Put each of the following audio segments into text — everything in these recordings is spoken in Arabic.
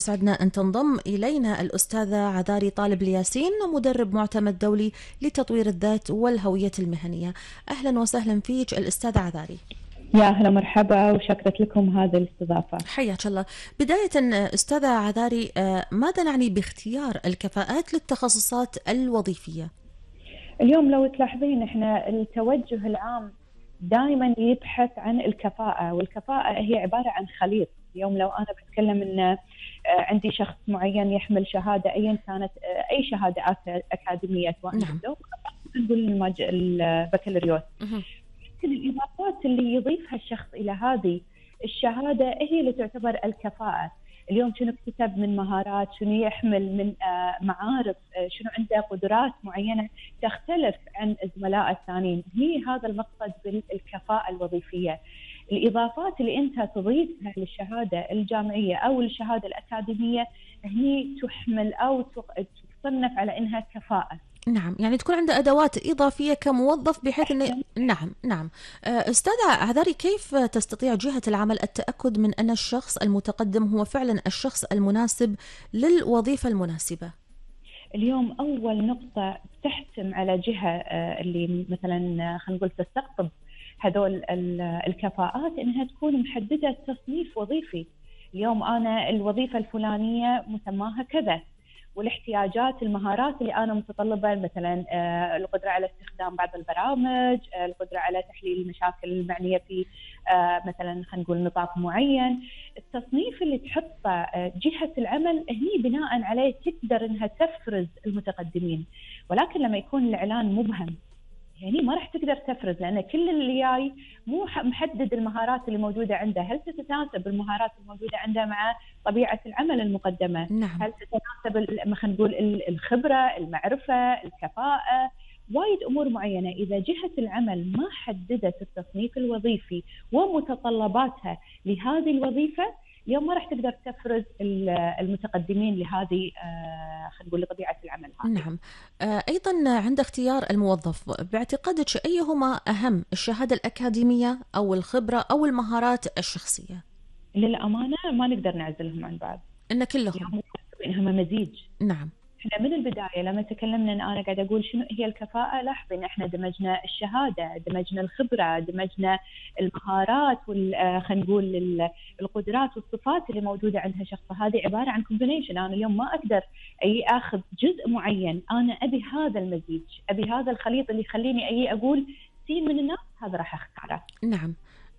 سعدنا أن تنضم إلينا الأستاذة عذاري طالب الياسين، مدرب معتمد دولي لتطوير الذات والهوية المهنية. أهلا وسهلا فيك الأستاذة عذاري. يا أهلا مرحبا، وشكرت لكم هذه الاستضافة. حياك الله. بداية أستاذة عذاري، ماذا نعني باختيار الكفاءات للتخصصات الوظيفية؟ اليوم لو تلاحظين احنا التوجه العام دائما يبحث عن الكفاءة، والكفاءة هي عبارة عن خليط. اليوم لو أنا بتكلم أن عندي شخص معين يحمل شهادة أيا كانت، أي شهادة أكاديمية، سواء الدبلوم نقول البكالوريوس، لكن الإضافات اللي يضيفها الشخص إلى هذه الشهادة هي اللي تعتبر الكفاءة. اليوم شنو اكتسب من مهارات، شنو يحمل من معارف، شنو عنده قدرات معينة تختلف عن الزملاء الثانيين. هي هذا المقصد بالكفاءة الوظيفية. الإضافات اللي أنت تضيفها للشهادة الجامعية أو الشهادة الأكاديمية هي تحمل أو تصنف على أنها كفاءة. نعم، يعني تكون عنده أدوات إضافية كموظف بحيث أنه نعم. أستاذة عذاري، كيف تستطيع جهة العمل التأكد من أن الشخص المتقدم هو فعلا الشخص المناسب للوظيفة المناسبة؟ اليوم أول نقطة تحتم على جهة اللي مثلا خلينا نقول تستقطب هذول الكفاءات إنها تكون محددة تصنيف وظيفي. اليوم أنا الوظيفة الفلانية مسماها كذا، والاحتياجات المهارات اللي أنا متطلبة، مثلا القدرة على استخدام بعض البرامج، القدرة على تحليل المشاكل المعنية في مثلا خلينا نقول نطاق معين. التصنيف اللي تحطه جهة العمل هني بناء عليه تقدر إنها تفرز المتقدمين. ولكن لما يكون الإعلان مبهم يعني ما راح تقدر تفرز، لأن كل اللي جاي مو محدد المهارات اللي موجودة عنده. هل تتناسب المهارات الموجودة عنده مع طبيعة العمل المقدمة؟ نعم. هل تتناسب خلينا نقول الخبرة، المعرفة، الكفاءة؟ وايد أمور معينة. إذا جهة العمل ما حددت التصنيف الوظيفي ومتطلباتها لهذه الوظيفة، اليوم ما راح تقدر تفرز المتقدمين لهذه خلينا نقول لطبيعة العمل هذه. نعم. أيضا عند اختيار الموظف، باعتقادك أيهما أهم، الشهادة الأكاديمية أو الخبرة أو المهارات الشخصية؟ للأمانة ما نقدر نعزلهم عن بعض، إن كلهم إنهم مزيج. نعم. احنا من البداية لما تكلمنا ان انا قاعد اقول شنو هي الكفاءة، لاحظي ان احنا دمجنا الشهادة، دمجنا الخبرة، دمجنا المهارات خلينا نقول القدرات والصفات اللي موجودة عند هالشخص. هذه عبارة عن كومبينيشن. انا اليوم ما اقدر اخذ جزء معين، انا ابي هذا المزيج، ابي هذا الخليط اللي يخليني اقول سين من الناس هذا راح اختاره. نعم.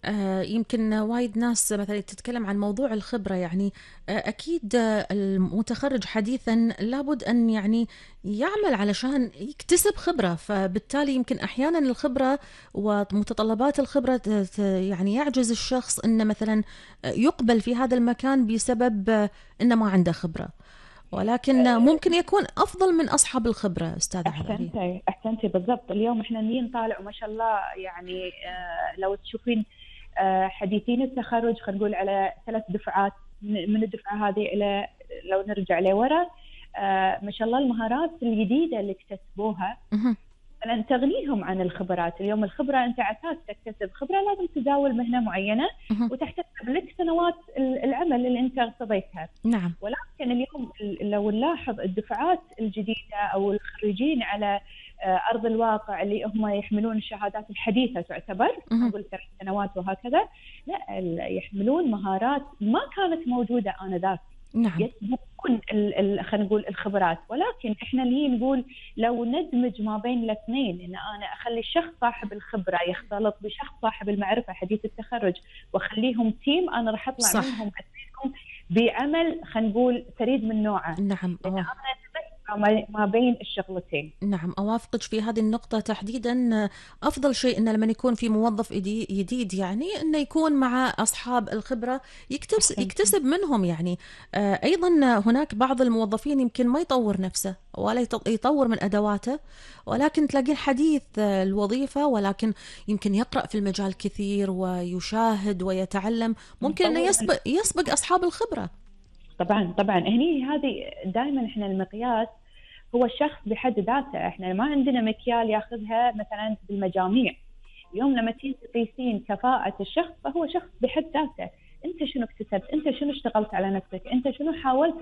يمكن وايد ناس مثلا تتكلم عن موضوع الخبرة، يعني أكيد المتخرج حديثا لابد أن يعني يعمل علشان يكتسب خبرة، فبالتالي يمكن أحيانا الخبرة ومتطلبات الخبرة يعني يعجز الشخص أن مثلا يقبل في هذا المكان بسبب أنه ما عنده خبرة، ولكن ممكن يكون أفضل من أصحاب الخبرة. أستاذة عذاري، أحسنتي بالضبط. اليوم إحنا نطالع ما شاء الله، يعني لو تشوفين حديثين التخرج خلينا نقول على 3 دفعات، من الدفعة هذه إلى لو نرجع لورا ما شاء الله المهارات الجديدة اللي اكتسبوها فلن تغنيهم عن الخبرات. اليوم الخبرة أنت عساس تكتسب خبرة لازم تزاول مهنة معينة وتحتسب لك سنوات العمل اللي أنت ارتضيتها. نعم. ولكن اليوم لو نلاحظ الدفعات الجديدة أو الخريجين على أرض الواقع اللي هم يحملون الشهادات الحديثة تعتبر نقول 3 سنوات وهكذا، لا يحملون مهارات ما كانت موجودة آنذاك. نعم. يسبقون خلينا نقول الخبرات. ولكن احنا اللي نقول لو ندمج ما بين الاثنين، ان انا اخلي الشخص صاحب الخبره يختلط بشخص صاحب المعرفه حديث التخرج واخليهم تيم، انا راح اطلع صح. منهم بعمل خلينا نقول فريد من نوعه. نعم. انا ما بين الشغلتين. نعم، أوافقك في هذه النقطة تحديدا. أفضل شيء أن لما يكون في موظف جديد يعني أنه يكون مع أصحاب الخبرة يكتسب منهم. يعني أيضا هناك بعض الموظفين يمكن ما يطور نفسه ولا يطور من أدواته، ولكن تلاقين حديث الوظيفة، ولكن يمكن يقرأ في المجال كثير ويشاهد ويتعلم، ممكن أنه يسبق أصحاب الخبرة. طبعا هني هذه دائما احنا المقياس هو الشخص بحد ذاته. احنا ما عندنا مكيال ياخذها مثلا بالمجاميع. اليوم لما تقيسين كفاءة الشخص فهو شخص بحد ذاته. انت شنو اكتسبت، انت شنو اشتغلت على نفسك، انت شنو حاولت